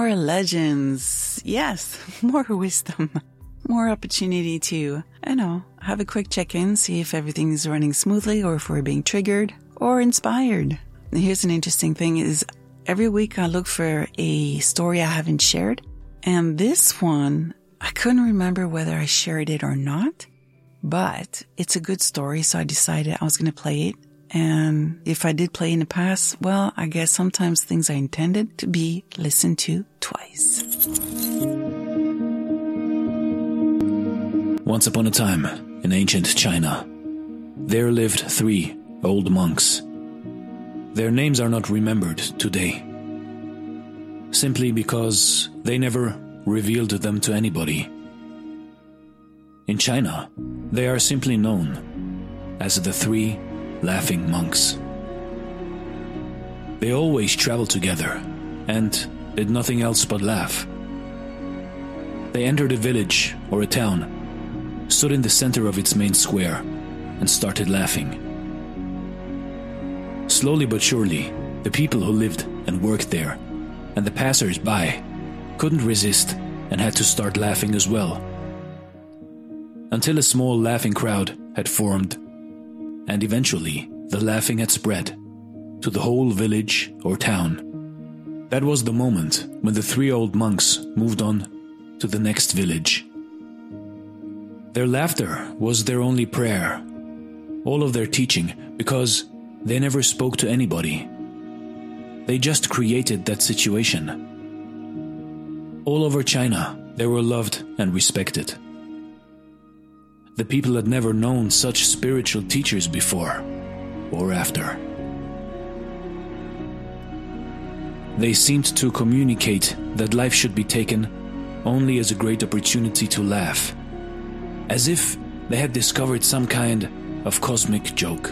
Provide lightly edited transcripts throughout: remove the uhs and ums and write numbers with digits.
more legends. Yes, more wisdom. More opportunity to, have a quick check-in, see if everything's running smoothly or if we're being triggered or inspired. And here's an interesting thing is every week I look for a story I haven't shared. And this one, I couldn't remember whether I shared it or not, but it's a good story. So I decided I was going to play it. And if I did play in the past, well, I guess sometimes things are intended to be listened to twice. Once upon a time, in ancient China, there lived 3 old monks. Their names are not remembered today, simply because they never revealed them to anybody. In China, they are simply known as the 3 laughing monks. They always traveled together and did nothing else but laugh. They entered a village or a town, stood in the center of its main square, and started laughing. Slowly but surely, the people who lived and worked there and the passers-by couldn't resist and had to start laughing as well. Until a small laughing crowd had formed, and eventually the laughing had spread to the whole village or town. That was the moment when the 3 old monks moved on to the next village. Their laughter was their only prayer, all of their teaching, because they never spoke to anybody. They just created that situation. All over China, they were loved and respected. The people had never known such spiritual teachers before or after. They seemed to communicate that life should be taken only as a great opportunity to laugh, as if they had discovered some kind of cosmic joke.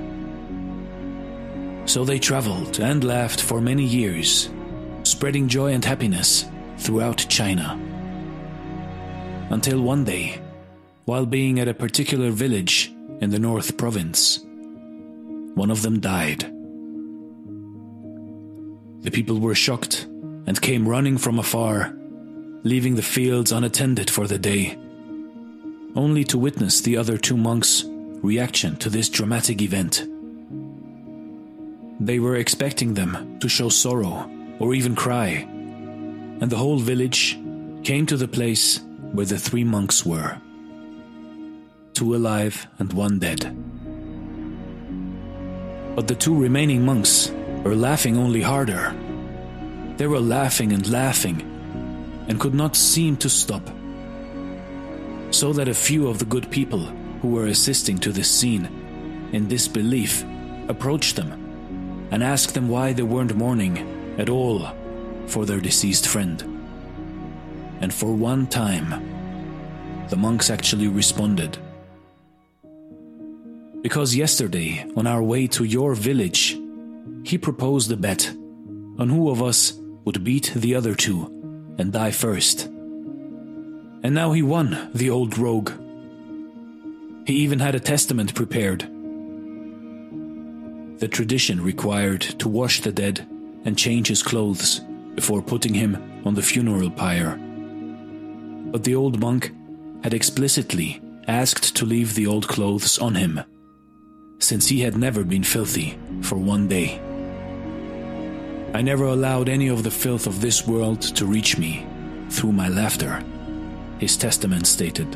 So they traveled and laughed for many years, spreading joy and happiness throughout China. Until one day, while being at a particular village in the North Province, one of them died. The people were shocked and came running from afar, leaving the fields unattended for the day, only to witness the other 2 monks' reaction to this dramatic event. They were expecting them to show sorrow or even cry, and the whole village came to the place where the 3 monks were. 2 alive and 1 dead. But the 2 remaining monks were laughing only harder. They were laughing and could not seem to stop. So that a few of the good people who were assisting to this scene, in disbelief, approached them and asked them why they weren't mourning at all for their deceased friend. And for one time, the monks actually responded. Because yesterday, on our way to your village, he proposed a bet on who of us would beat the other 2 and die first. And now he won, the old rogue. He even had a testament prepared. The tradition required to wash the dead and change his clothes before putting him on the funeral pyre. But the old monk had explicitly asked to leave the old clothes on him, since he had never been filthy for 1 day. I never allowed any of the filth of this world to reach me through my laughter, his testament stated.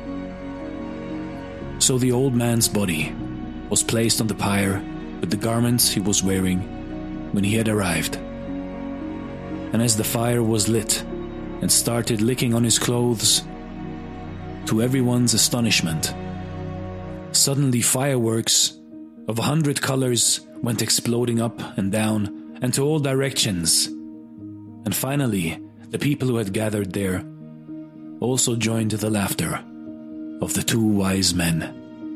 So the old man's body was placed on the pyre with the garments he was wearing when he had arrived. And as the fire was lit and started licking on his clothes, to everyone's astonishment, suddenly fireworks of 100 colors went exploding up and down and to all directions. And finally, the people who had gathered there also joined the laughter of the 2 wise men.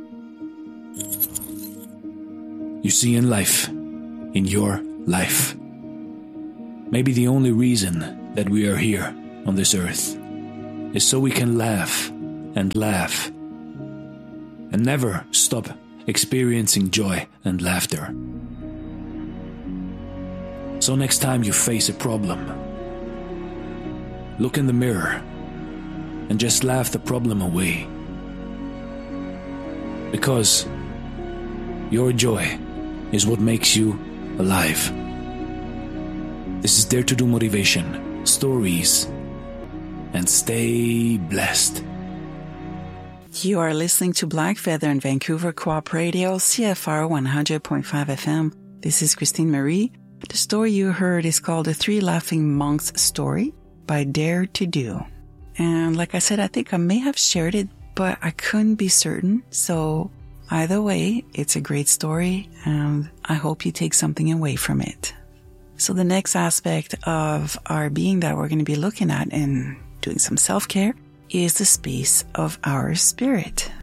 You see, in life, in your life, maybe the only reason that we are here on this earth is so we can laugh and never stop experiencing joy and laughter. So next time you face a problem, look in the mirror and just laugh the problem away. Because your joy is what makes you alive. This is Dare to Do Motivation, Stories, and stay blessed. You are listening to Black Feather in Vancouver Co-op Radio, CFR 100.5 FM. This is Christine Marie. The story you heard is called The Three Laughing Monks Story by Dare to Do. And like I said, I think I may have shared it, but I couldn't be certain. So either way, it's a great story, and I hope you take something away from it. So the next aspect of our being that we're going to be looking at and doing some self-care is the space of our spirit.